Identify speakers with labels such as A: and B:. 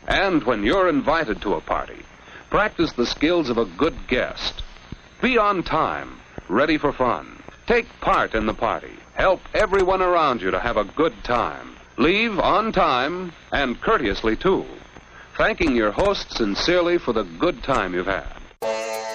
A: And when you're invited to a party, practice the skills of a good guest. Be on time, ready for fun. Take part in the party. Help everyone around you to have a good time. Leave on time and courteously, too, thanking your host sincerely for the good time you've had.